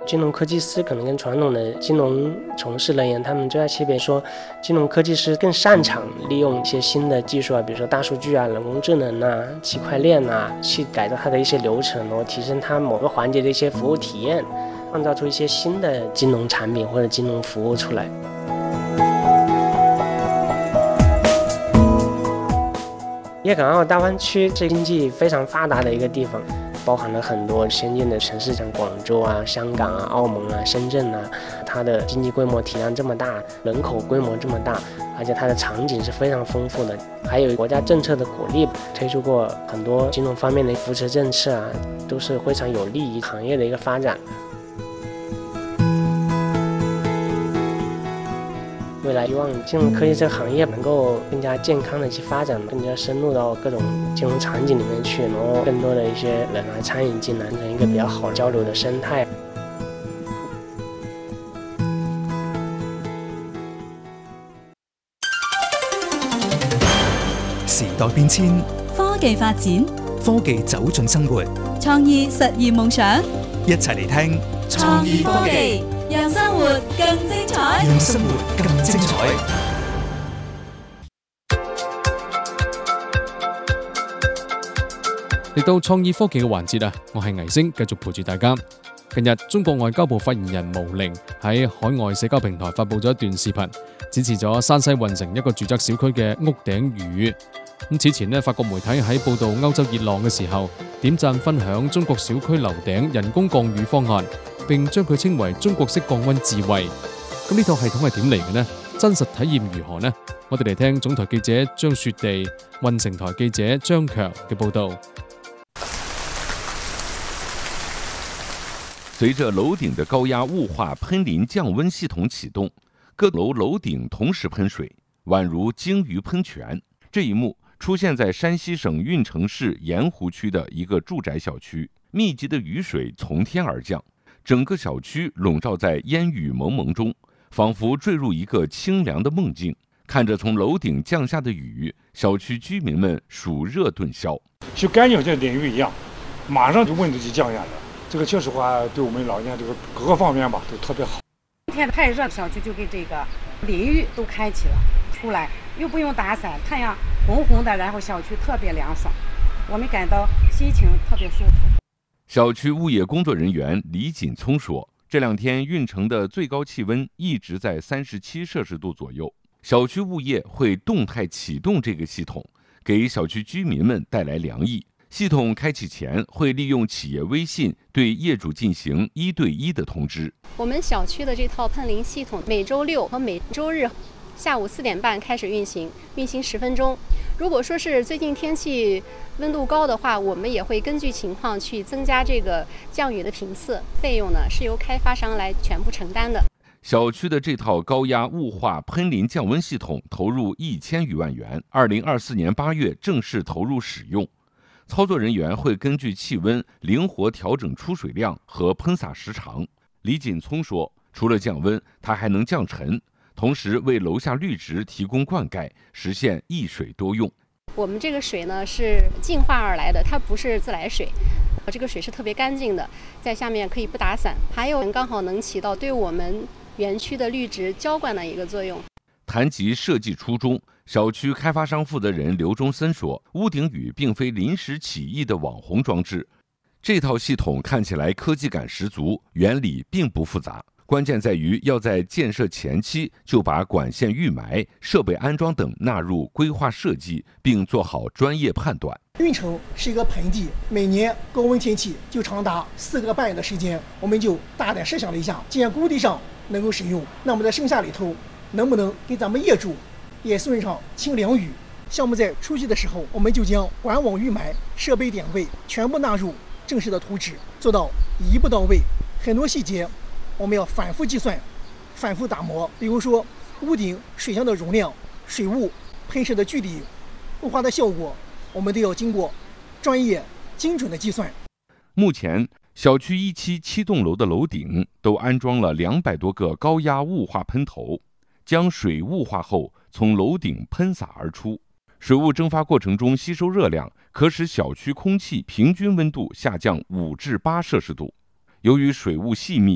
金融科技师可能跟传统的金融从事人员，他们最大区别说，金融科技师更擅长利用一些新的技术啊，比如说大数据啊、人工智能啊、区块链啊，去改造它的一些流程，然后提升它某个环节的一些服务体验，创造出一些新的金融产品或者金融服务出来。粤港澳大湾区是经济非常发达的一个地方，包含了很多先进的城市，像广州啊、香港啊、澳门啊、深圳啊，它的经济规模体量这么大，人口规模这么大，而且它的场景是非常丰富的，还有国家政策的鼓励，推出过很多金融方面的扶持政策啊，都是非常有利于行业的一个发展。未来希望金融科技这个行业能够更加健康的去发展，更加深入到各种金融场景里面去，然后更多的一些人来参与进来，形成一个比较好交流的生态。 時代變遷， 科技發展， 科技走進生活， 創意實現夢想。 一齊嚟聽創意科技，讓生活更精彩。 讓生活更精彩。 嚟到創意科技嘅環節啊，我係倪星，繼續陪住大家。近日，中國外交部發言人毛寧喺海外社交平台發布咗一段視頻，展示咗山西運城一個住宅小區嘅屋頂魚。此前呢，法國媒體喺報導歐洲熱浪嘅時候，點讚分享中國小區樓頂人工降雨方案，並將佢稱為中國式降溫智慧。咁呢套系統係點嚟嘅呢？真實體驗如何呢？我哋嚟聽總台記者張雪地、運城台記者張強嘅報導。 随着楼顶的高压雾化喷淋降温系统启动，各楼楼顶同时喷水，宛如鲸鱼喷泉。这一幕出现在山西省运城市盐湖区的一个住宅小区，密集的雨水从天而降，整个小区笼罩在烟雨蒙蒙中，仿佛坠入一个清凉的梦境。看着从楼顶降下的雨，小区居民们暑热顿消。 就感觉这淋雨一样，马上就温度就降下来了。这个确实话，对我们老年这个各个方面吧都特别好。 天太热，小区就给这个淋浴都开启了，出来又不用打伞，太阳红红的，然后小区特别凉爽，我们感到心情特别舒服。 小区物业工作人员李锦聪说，这2天运城的最高气温一直在37摄氏度左右，小区物业会动态启动这个系统，给小区居民们带来凉意。系统开启前会利用企业微信对业主进行1对1的通知。 我们小区的这套喷淋系统每周6和每周日下午4点半开始运行，运行10分钟。如果说是最近天气温度高的话，我们也会根据情况去增加这个降雨的频次，费用呢是由开发商来全部承担的。 小区的这套高压雾化喷淋降温系统投入1000余万元，2024年8月正式投入使用。操作人员会根据气温灵活调整出水量和喷洒时长。李锦聪说，除了降温，它还能降尘，同时为楼下绿植提供灌溉，实现一水多用。 我们这个水呢是净化而来的，它不是自来水，这个水是特别干净的，在下面可以不打伞，还有刚好能起到对我们园区的绿植浇灌的一个作用。 谈及设计初衷，小区开发商负责人刘忠森说，屋顶雨并非临时起意的网红装置，这套系统看起来科技感十足，原理并不复杂，关键在于要在建设前期就把管线预埋、设备安装等纳入规划设计，并做好专业判断。 运城是一个盆地，每年高温天气就长达4个半月的时间，我们就大胆设想了一下，既然工地上能够使用，那么在盛夏里头能不能给咱们业主也送上清凉雨？项目在初期的时候，我们就将管网预埋、设备点位全部纳入正式的图纸，做到一步到位。很多细节我们要反复计算、反复打磨，比如说屋顶水箱的容量、水雾喷射的距离、雾化的效果，我们都要经过专业精准的计算。 目前小区1期7栋楼的楼顶都安装了200多个高压雾化喷头，将水雾化后从楼顶喷洒而出。水雾蒸发过程中吸收热量，可使小区空气平均温度下降5至8摄氏度。由于水雾细密，